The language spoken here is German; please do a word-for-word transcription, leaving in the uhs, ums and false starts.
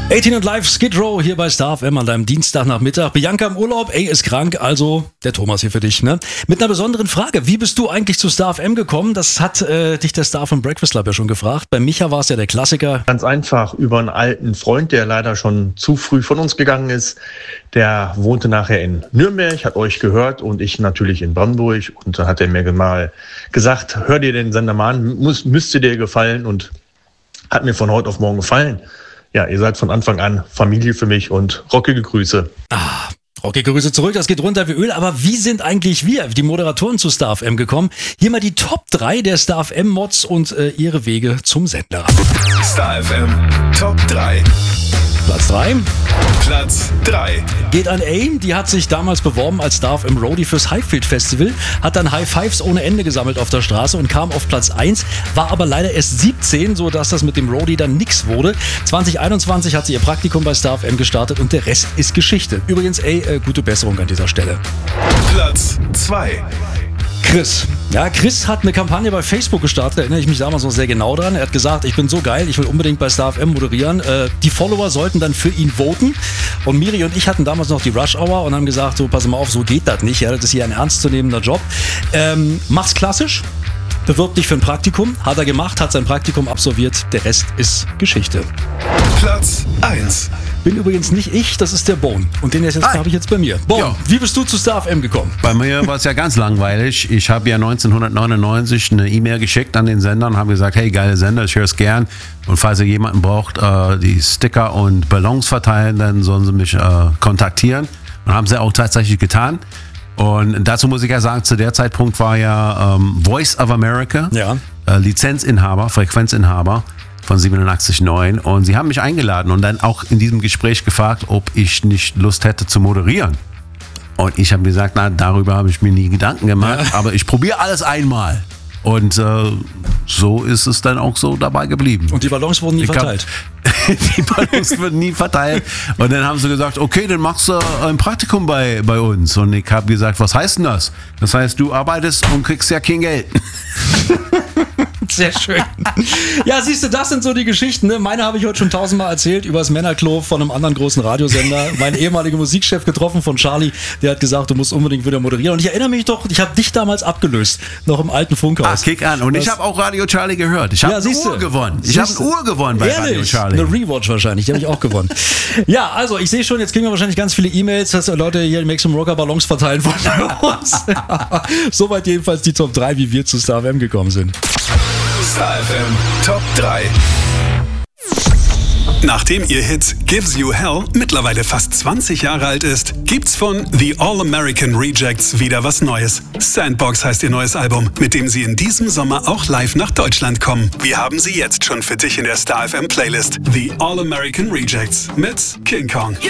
achtzehn und Live Skid Row hier bei Star F M an deinem Dienstagnachmittag. Bianca im Urlaub, ey, ist krank, also der Thomas hier für dich, ne? Mit einer besonderen Frage. Wie bist du eigentlich zu Star F M gekommen? Das hat äh, dich der Star vom Breakfast Club ja schon gefragt. Bei Micha war es ja der Klassiker. Ganz einfach über einen alten Freund, der leider schon zu früh von uns gegangen ist. Der wohnte nachher in Nürnberg, hat euch gehört und ich natürlich in Brandenburg. Und dann hat er mir mal gesagt, hör dir den Sender mal an, muss, müsste dir gefallen, und hat mir von heute auf morgen gefallen. Ja, ihr seid von Anfang an Familie für mich und rockige Grüße. Ah, rockige Grüße zurück, das geht runter wie Öl. Aber wie sind eigentlich wir, die Moderatoren, zu Star F M gekommen? Hier mal die Top drei der Star F M-Mods und äh, ihre Wege zum Sender. Star F M Top drei. Platz drei. Platz drei. Geht an AIM, die hat sich damals beworben als Star F M Roadie fürs Highfield Festival, hat dann High Fives ohne Ende gesammelt auf der Straße und kam auf Platz eins, war aber leider erst siebzehn, sodass das mit dem Roadie dann nix wurde. zwanzig einundzwanzig hat sie ihr Praktikum bei Star F M gestartet und der Rest ist Geschichte. Übrigens, ey, äh, gute Besserung an dieser Stelle. Platz zwei. Chris. Ja, Chris hat eine Kampagne bei Facebook gestartet, da erinnere ich mich damals noch sehr genau dran. Er hat gesagt, ich bin so geil, ich will unbedingt bei Star F M moderieren. Äh, die Follower sollten dann für ihn voten. Und Miri und ich hatten damals noch die Rush Hour und haben gesagt, so, pass mal auf, so geht das nicht. Ja, das ist hier ein ernstzunehmender Job. Ähm, mach's klassisch. Bewirb dich für ein Praktikum. Hat er gemacht, hat sein Praktikum absolviert. Der Rest ist Geschichte. Platz eins. Bin übrigens nicht ich, das ist der Bone. Und den habe ich jetzt bei mir. Bone, Ja. wie bist du zu Star F M gekommen? Bei mir war es ja ganz langweilig. Ich habe ja neunzehnhundertneunundneunzig eine E-Mail geschickt an den Sender und habe gesagt, hey, geile Sender, ich höre es gern. Und falls ihr jemanden braucht, äh, die Sticker und Ballons verteilen, dann sollen sie mich äh, kontaktieren. Und haben sie auch tatsächlich getan. Und dazu muss ich ja sagen, zu der Zeitpunkt war ja ähm, Voice of America, Ja. äh, Lizenzinhaber, Frequenzinhaber von siebenundachtzig Komma neun, und sie haben mich eingeladen und dann auch in diesem Gespräch gefragt, ob ich nicht Lust hätte zu moderieren. Und ich habe gesagt, na, darüber habe ich mir nie Gedanken gemacht, Ja. aber ich probiere alles einmal. Und äh, so ist es dann auch so dabei geblieben. Und die Ballons wurden nie Ich verteilt. Hab, die Ballons wurden nie verteilt. Und dann haben sie gesagt, okay, dann machst du ein Praktikum bei, bei uns. Und ich habe gesagt, was heißt denn das? Das heißt, du arbeitest und kriegst ja kein Geld. Sehr schön. Ja, siehst du, das sind so die Geschichten. Ne? Meine habe ich heute schon tausendmal erzählt über das Männerklo von einem anderen großen Radiosender. Mein ehemaliger Musikchef getroffen von Charlie, der hat gesagt, du musst unbedingt wieder moderieren. Und ich erinnere mich doch, ich habe dich damals abgelöst, noch im alten Funkhaus. Ach, kick an. Und das, ich habe auch Radio Charlie gehört. Ich habe Ja, eine siehst du. Uhr gewonnen. Ich habe Siehst eine du. Uhr gewonnen bei Radio Ehrlich? Charlie. Eine Rewatch wahrscheinlich, die habe ich auch gewonnen. Ja, also ich sehe schon, jetzt kriegen wir wahrscheinlich ganz viele E-Mails, dass Leute hier die Maximum Rocker Ballons verteilen wollen bei uns. Soweit jedenfalls die Top drei, wie wir zu Star F M gekommen sind. Star F M Top drei. Nachdem ihr Hit Gives You Hell mittlerweile fast zwanzig Jahre alt ist, gibt's von The All-American Rejects wieder was Neues. Sandbox heißt ihr neues Album, mit dem sie in diesem Sommer auch live nach Deutschland kommen. Wir haben sie jetzt schon für dich in der Star F M Playlist. The All-American Rejects mit King Kong.